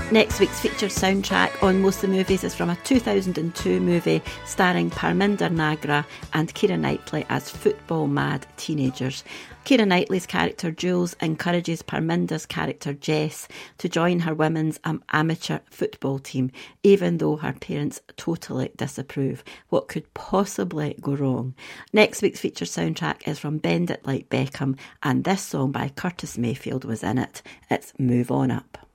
Next week's featured soundtrack on Most of the Movies is from a 2002 movie starring Parminder Nagra and Keira Knightley as football-mad teenagers. Keira Knightley's character Jules encourages Parminder's character Jess to join her women's amateur football team, even though her parents totally disapprove. What could possibly go wrong? Next week's featured soundtrack is from Bend It Like Beckham, and this song by Curtis Mayfield was in it. It's Move On Up.